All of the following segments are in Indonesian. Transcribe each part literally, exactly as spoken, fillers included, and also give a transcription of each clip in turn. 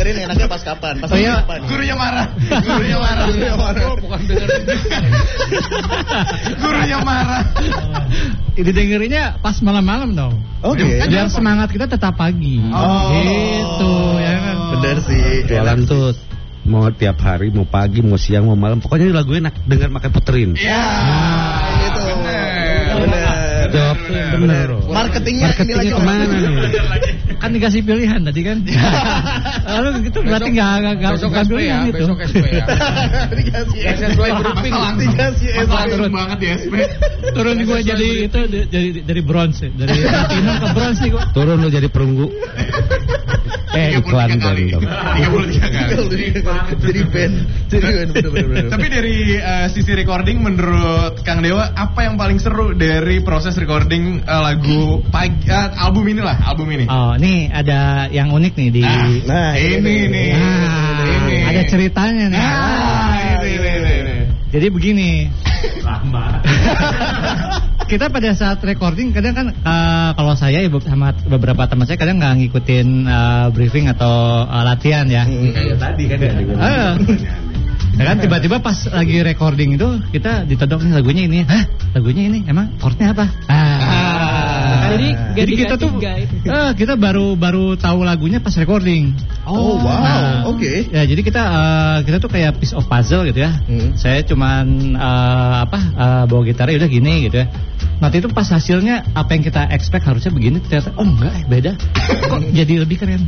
dengerin enaknya pas kapan? Pas oh, iya. kapan? Gurunya marah. Gurunya marah. Gurunya marah. Oh, bukan dengerin. Gurunya marah. Ini dengerinnya pas malam-malam dong. Oke. Okay. Biar semangat kita tetap pagi. Oh. Gitu ya kan. Bener sih. Jualan tuh mau tiap hari, mau pagi, mau siang, mau malam. Pokoknya lagu enak, dengar makan puterin. Iya. Itu. Bener. Jawab bener. Marketingnya Marketingnya kemana nih? Kan dikasih pilihan tadi kan. Lalu itu berarti nggak nggak nggak besok S P ya, itu. besok S P ya. Dikasih S P briefing langsung. Dikasih S P turun banget di S P. Turun gue jadi itu dari dari bronze, dari platinum ke bronze nih gue. Turun lo jadi perunggu. Eh iklan kali. tiga puluh tiga kali. Jadi band. Jadi band bener-bener. Tapi dari uh, sisi recording menurut Kang Dewa apa yang paling seru dari proses recording uh, lagu pagi, uh, album inilah, album ini? Oh, nih ada yang unik nih di Nah, nah ini nih. Nah, ini. ada ceritanya nih. Nah, ini ini ini. Jadi begini. Lama. Kita pada saat recording kadang kan uh, kalau saya ibu sama beberapa teman saya kadang nggak ngikutin uh, briefing atau uh, latihan ya. Kayak tadi kan ya. Uh, ya kan tiba-tiba pas lagi recording itu kita ditodong lagunya ini. Hah? Lagunya ini emang chordnya apa? Ah. Ah. Jadi, jadi kita tuh uh, kita baru baru tahu lagunya pas recording. Oh, wow. Nah, Oke. Okay. Ya jadi kita uh, kita tuh kayak piece of puzzle gitu ya. Hmm. Saya cuman uh, apa uh, bawa gitarnya udah gini gitu ya. Nanti itu pas hasilnya apa yang kita expect harusnya begini ternyata oh enggak eh beda. Kok jadi lebih keren.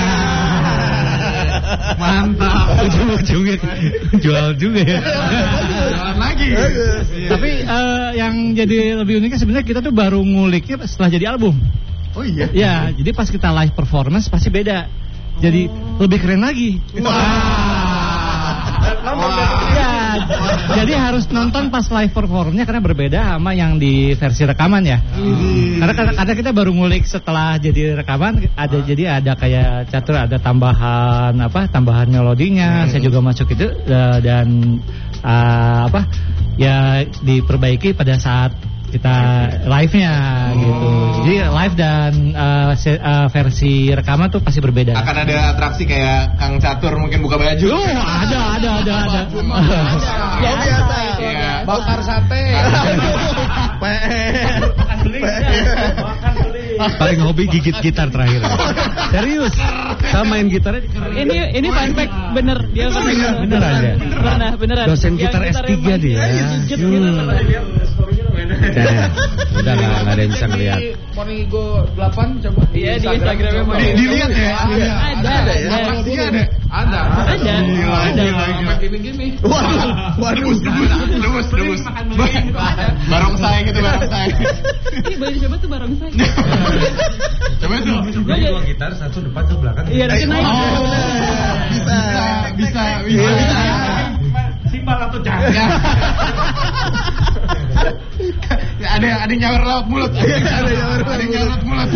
Mantap. Ujung-ujungnya jual juga ya. Jalan lagi. Tapi uh, yang jadi lebih uniknya sebenarnya kita tuh baru nguliknya setelah jadi album. Oh iya. Ya, jadi pas kita live performance pasti beda. Jadi oh. lebih keren lagi. Wah. Wow. Ya, jadi harus nonton pas live performnya karena berbeda sama yang di versi rekaman ya. Hmm. Karena karena kita baru ngulik setelah jadi rekaman ada ah. jadi ada kayak catur ada tambahan apa tambahan melodinya. Hmm. Saya juga masuk itu dan uh, apa ya diperbaiki pada saat kita live-nya oh. gitu. Jadi live dan uh, se- uh, versi rekaman tuh pasti berbeda. Akan ada atraksi kayak Kang Catur mungkin buka baju. Oh, ada ada ada ada. Luar biasa. Iya. Bakar sate. P R. Paling hobi gigit gitar terakhir. Serius. Saya main gitarnya. Ini ini fun fact bener dia pernah beneran ya. Pernah beneran. Dosen gitar S tiga dia. Nah, udah nggak ada yang bisa ngeliat. Ponigo delapan coba. Iya di Instagramnya mau. Dilihat ya. Ada. Ada. Atraksinya ada. Ada. Ada. Ada. Gini-gini. Waduh. Waduh. Debus, debus. Barongsai gitu, barongsai. Ini boleh dicoba tuh barongsai. Coba tuh. Jadi dua gitar, satu depan, satu belakang. Iya, nanti naik. Bisa, bisa, bisa. Simbal atau jangan. Ada ada nyawer lewat mulut. Ada nyawer lewat mulut.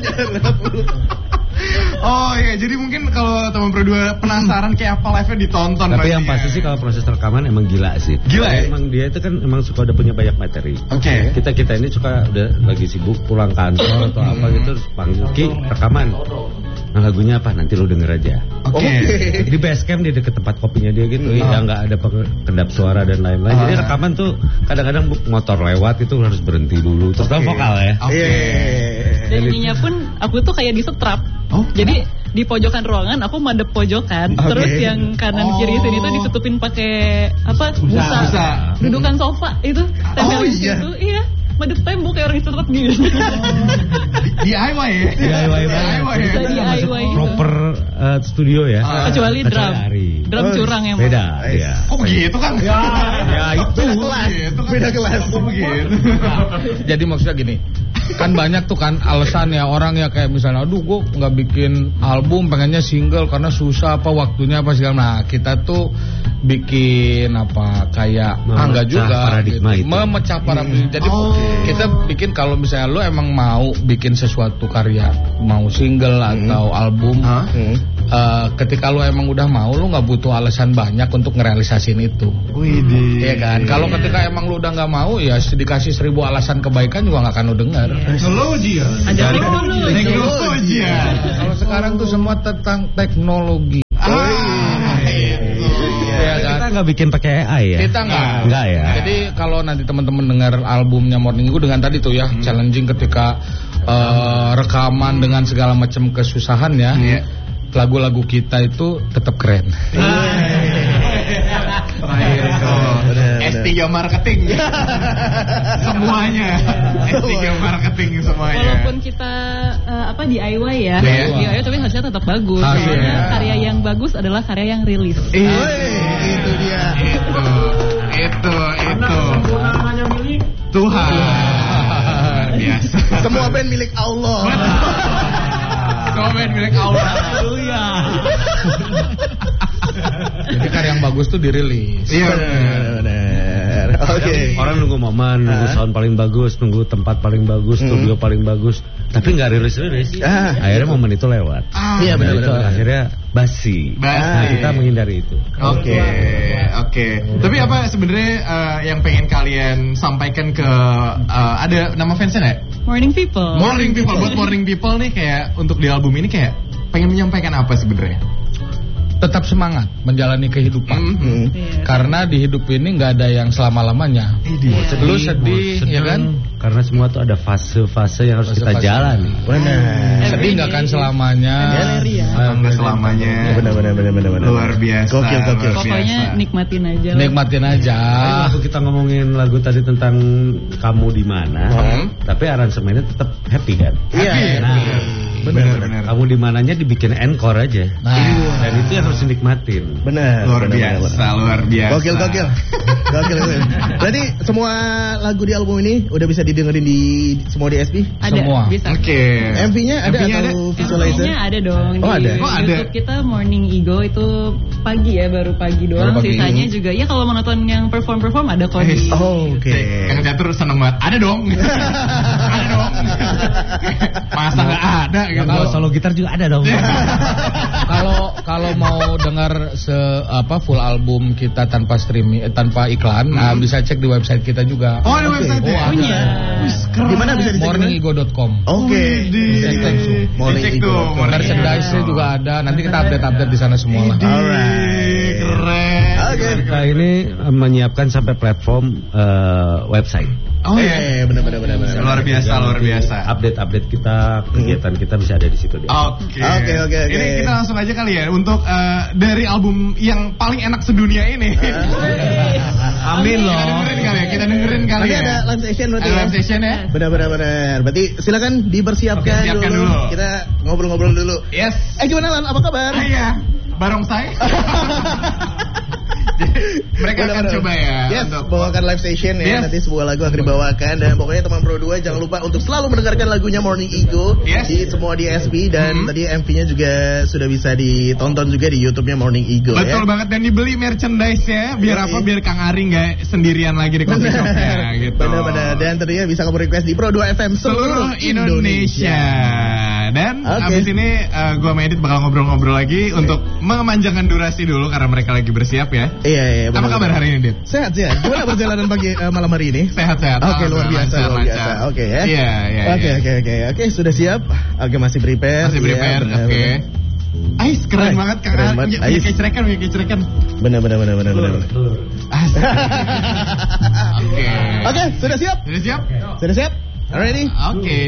Oh iya, jadi mungkin kalau teman berdua penasaran kayak apa live-nya ditonton. Tapi yang pasti sih kalau proses rekaman emang gila sih. Gila ya? Emang dia itu kan emang suka udah punya banyak materi. Oke. Okay. Kita kita ini suka udah lagi sibuk pulang kantor atau apa gitu terus panggil Ki rekaman. Nah lagunya apa? Nanti lu denger aja. Oke. Okay. Di base camp di deket tempat kopinya dia gitu. Hmm. Ya nggak ada kedap suara dan lain-lain. Ah. Jadi rekaman tuh kadang-kadang motor lewat itu harus berhenti dulu. Terus okay. vokal ya. Oke. Okay. Dan ininya pun aku tuh kayak disetrap. Oh, jadi di pojokan ruangan aku madep pojokan, okay. Terus yang kanan oh. kiri sini tuh ditutupin pakai apa busa, busa. Dudukan sofa itu, tempel oh, iya. Itu, iya, madep tembok kayak orang disetrap gitu. D I Y ya? D I Y banget. Bisa D I Y proper uh, studio ya. Uh, kecuali drum, drum curang yang beda. Ya. Kok begitu kan? Ya, ya itu beda kelas, gitu, kan? beda kelas. Kok begitu? Jadi maksudnya gini. Kan banyak tuh kan alasan ya orang ya kayak misalnya aduh gue nggak bikin album pengennya single karena susah apa waktunya apa segala. Nah kita tuh bikin apa kayak enggak juga paradigma gitu. itu Memecah paradigma. Hmm. Jadi oh. kita bikin kalau misalnya lo emang mau bikin sesuatu karya mau single hmm. atau album huh? hmm. uh, ketika lo emang udah mau lo nggak butuh alasan banyak untuk ngerealisasin itu. Widih. Iya kan. Kalau ketika emang lo udah nggak mau ya dikasih seribu alasan kebaikan juga nggak akan lo dengar. Teknologi ya. Ada teknologi. Teknologi ya. Kalau sekarang tuh semua tentang teknologi. Ah, itu. Iya kan? Kita nggak bikin pakai A I ya? Kita nggak. Nggak ya? Jadi kalau nanti teman-teman dengar albumnya Morning Igo dengan tadi tuh ya, hmm. challenging ketika uh, rekaman dengan segala macam kesusahannya, yeah. lagu-lagu kita itu tetap keren. S tiga marketing. Semuanya. S tiga marketing semuanya. Walaupun kita uh, apa D I Y ya, yeah. D I Y tapi hasilnya tetap bagus. Hasil. Karena karya yang bagus adalah karya yang rilis. Iya. Itu dia. Itu. Itu. Itu. Namanya milik Tuhan. Biasa. Semua band milik Allah. Semua band milik Allah. Haleluya. Jadi karya yang bagus tuh dirilis. Iya. Benar. Oke. Orang nunggu momen, nunggu sound paling bagus, nunggu tempat paling bagus, studio paling bagus, tapi nggak rilis-rilis. Ah. Akhirnya momen itu lewat. Ah, Iya, Nah, benar, itu benar. akhirnya basi. Basi. Nah, kita menghindari itu. Oke, oke. Tapi apa sebenarnya uh, yang pengen kalian sampaikan ke uh, ada nama fansnya nggak? Morning People. Morning People. Buat Morning People nih kayak untuk di album ini kayak pengen menyampaikan apa sebenarnya? Tetap semangat menjalani kehidupan. Mm-hmm. Iya. Karena di hidup ini nggak ada yang selama-lamanya. Iya. Lu sedih, mau ya kan? Karena semua tuh ada fase-fase yang harus kita Fase-fase. jalani. Benar. Sedih nggak kan selamanya. Galeri ya. Enggak selamanya. Benar benar benar benar benar. Luar biasa. Gokil gokil. luar Pokoknya biasa. nikmatin aja lah. Nikmatin aja. Waktu kita ngomongin lagu tadi tentang kamu di mana, Hmm. tapi aransemennya tetap happy kan? Iya. Nah, Benar benar. kamu di mananya dibikin encore aja. Nah, Dan itu yang harus dinikmatin. Benar. Luar benar, biasa, benar. luar biasa. Gokil gokil. Gokil gokil. Berarti semua lagu di album ini udah bisa didengerin di semua D S P? Ada, Semua. bisa. Oke. M V-nya ada M V-nya atau visualizer? M V-nya ada dong. Oh, di ada. Oh, ada. YouTube kita Morning Ego itu pagi ya, baru pagi doang. Baru pagi. Sisanya juga ya kalau mau nonton yang perform-perform ada kok di. Oh, oke. Yang catur seneng banget. Ada dong. Ada dong. Masa nggak ada gitu. Kalau solo gitar juga ada dong. Kalau kalau mau dengar se apa full album kita tanpa streaming eh, tanpa iklan, nah bisa cek di website kita juga. Oh, di website ya? Punya. Di mana bisa dicek? morning ego dot com. Oke. Di Bisa dicek tuh. Morning Dicek Ego. tuh, Morning Merchandise juga ada. Nanti kita update-update di sana semua lah. Alright. Keren. Oke. Kita ini eh, menyiapkan sampai platform eh, website. Oh Eh, iya. benar benar benar benar. Luar biasa, luar biasa. Update-update kita, kegiatan kita bisa ada di situ deh. Oke. Oke, oke, oke. Ini kita langsung aja kali ya untuk eh, dari album yang paling enak sedunia ini. Amin loh. Kita dengerin kali ya, kita dengerin kali Nanti ya. ada live session berarti Ada ya? live session ya. Benar benar benar. Berarti silakan dipersiapkan Oke, siapkan dulu. dulu. Kita ngobrol-ngobrol dulu. Yes. Eh gimana Lan? Apa kabar? Ah, iya. Barongsai. Jadi, mereka akan Benar-benar. coba ya Yes, untuk bawakan live session ya. Yes. Nanti sebuah lagu akan dibawakan. Dan pokoknya teman Pro dua jangan lupa untuk selalu mendengarkan lagunya Morning Ego Yes. di semua D S P. Dan Hmm. tadi M V-nya juga sudah bisa ditonton juga di YouTube-nya Morning Ego ya. Betul banget, dan dibeli merchandise-nya biar Yoi. apa? Biar Kang Ari nggak sendirian lagi di coffee shop-nya gitu. Benar-benar. Dan tentunya bisa kamu request di Pro dua F M Seluruh Indonesia. Dan Oke. abis ini uh, gua sama Edit bakal ngobrol-ngobrol lagi untuk memanjangkan durasi dulu karena mereka lagi bersiap ya. Iya, iya. Apa benar-benar. kabar hari ini, Dit? Sehat ya. Gimana perjalanan pagi eh, malam hari ini? Sehat-sehat. Oke, luar Alhamdulillah, biasa, lancar, luar biasa. lancar. Oke ya. Iya, iya. Oke, iya. oke, oke. Oke, sudah siap? Oke, masih prepare. Masih Iya, prepare, benar, oke. benar. Ais, keren Ais, banget Kang keren Ari. banget. Punya Ais. kecerekan, punya kecerekan. Benar, benar, benar, benar, benar. Asik. Oke. Oke, sudah siap? Sudah siap? Sudah siap? Ready? Oke.